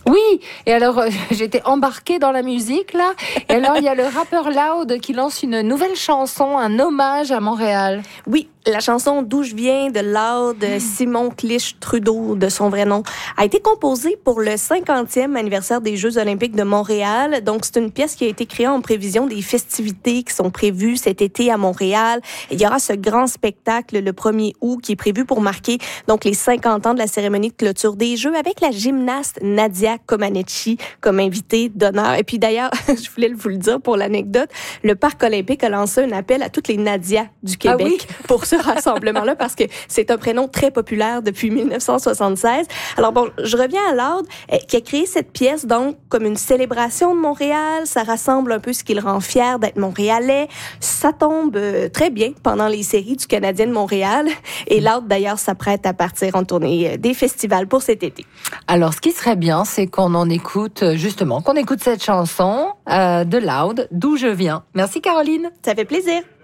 Oui, et alors j'étais embarquée dans la musique là. Et alors il y a le rappeur Loud qui lance une nouvelle chanson, un hommage à Montréal. Oui, la chanson D'où je viens de Loud, Simon Clich Trudeau de son vrai nom, a été composée pour le 50e anniversaire des Jeux olympiques de Montréal. Donc c'est une pièce qui a été créée en prévision des festivités qui sont prévues cet été à Montréal. Il y aura ce grand spectacle le 1er août qui est prévu pour marquer donc les 50 ans de la cérémonie de clôture des Jeux avec la gymnaste Nadia Comaneci comme invitée d'honneur. Et puis d'ailleurs, je voulais vous le dire pour l'anecdote, le Parc olympique a lancé un appel à toutes les Nadia du Québec pour ce rassemblement-là parce que c'est un prénom très populaire depuis 1976. Alors bon, je reviens à Loud qui a créé cette pièce donc comme une célébration de Montréal. Ça rassemble un peu ce qui le rend fier d'être montréalais. Ça tombe très bien pendant les séries du Canadien de Montréal. Et Loud d'ailleurs s'apprête à partir en tournée des festivals pour cet été. Alors ce qui serait bien, c'est qu'on écoute cette chanson de Loud, D'où je viens. Merci Caroline. Ça fait plaisir.